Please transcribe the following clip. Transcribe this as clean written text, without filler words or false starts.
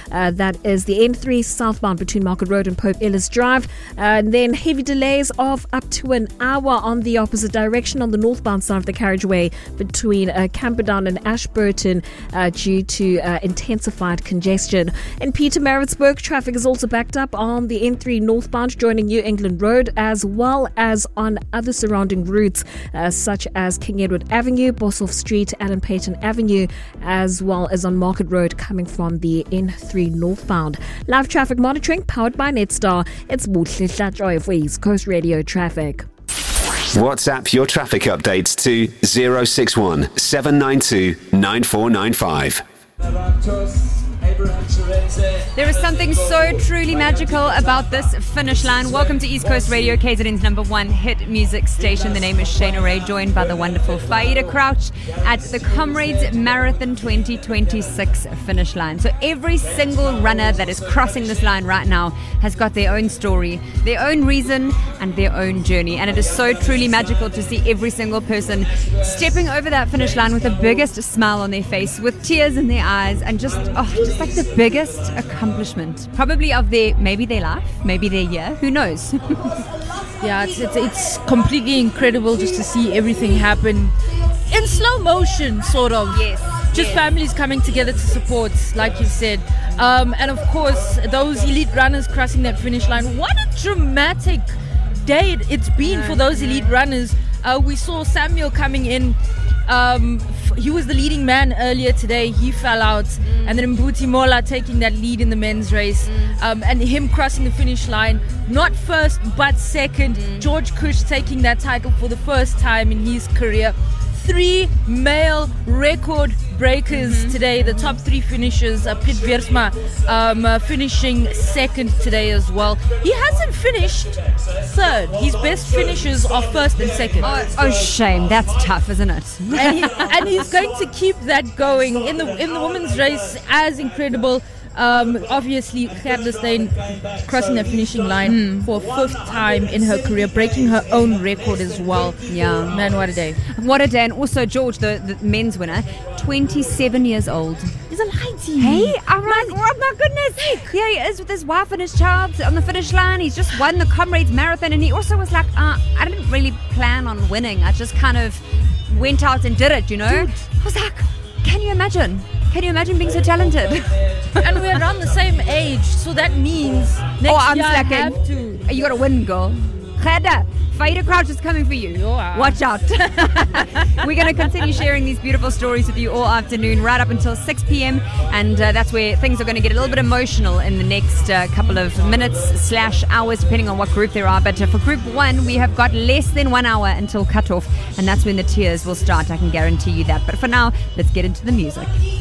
That is the N3 southbound between Market Road and Pope Ellis Drive. And then heavy delays of up to an hour on the opposite direction on the northbound side of the carriageway between Camperdown and Ashburton due to intensified congestion. In Pietermaritzburg, traffic is also backed up on the N3 northbound joining New England Road, as well as on other surrounding routes such as King Edward Avenue, Boshoff Street, Allen Payton Avenue, as well as on Market Road coming from the N3 northbound. Live traffic monitoring powered by Netstar. It's Buhle Hlatjoy for East Coast Radio Traffic. WhatsApp your traffic updates to 061 792 9495. There is something so truly magical about this finish line. Welcome to East Coast Radio, KZN's #1 hit music station. The name is Shana Ray, joined by the wonderful Faida Crouch at the Comrades Marathon 2026 finish line. So every single runner that is crossing this line right now has got their own story, their own reason, and their own journey. And it is so truly magical to see every single person stepping over that finish line with the biggest smile on their face, with tears in their eyes, and just like the biggest accomplishment, probably of maybe their life, maybe their year, who knows. Yeah, it's completely incredible just to see everything happen in slow motion, sort of. Yes. Just families coming together to support, like you said. And of course, those elite runners crossing that finish line. What a dramatic day it's been for those elite runners. We saw Samuel coming in. He was the leading man earlier today. He fell out. And then Mbuti Mola taking that lead in the men's race. And him crossing the finish line, not first but second. George Kush taking that title for the first time in his career. 3 male record breakers today. The top 3 finishers. Piet Wiersma finishing second today as well. He hasn't finished third. His best finishes are first and second. Oh, shame. That's tough, isn't it? and he's going to keep that going in the women's race. As incredible. Obviously, Gerda Steyn crossing the finishing line for a 5th time in her career, breaking her own record as well. Yeah. Man, what a day. What a day. And also George, the men's winner, 27 years old. He's a lighty. Hey, oh my goodness. Here he is with his wife and his child on the finish line. He's just won the Comrades Marathon, and he also was like, I didn't really plan on winning. I just kind of went out and did it, you know? Dude. I was like, can you imagine? Can you imagine being so talented? And we're around the same age, so that means next year I have to. You got to win, girl. Gerda, Faida Crouch is coming for you. Watch out. We're going to continue sharing these beautiful stories with you all afternoon, right up until 6 p.m. And that's where things are going to get a little bit emotional in the next couple of minutes/hours, depending on what group there are. But for Group 1, we have got less than 1 hour until cutoff. And that's when the tears will start. I can guarantee you that. But for now, let's get into the music.